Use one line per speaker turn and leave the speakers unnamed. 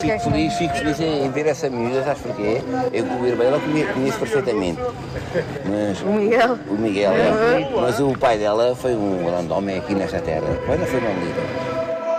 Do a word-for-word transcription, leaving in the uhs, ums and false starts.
Fico feliz, fico feliz em ver essa miúda, sabes porquê? Eu com o irmão dela conheço perfeitamente. Mas,
O Miguel?
O Miguel, é. Mas o pai dela foi um grande homem aqui nesta terra. Olha, foi uma líder.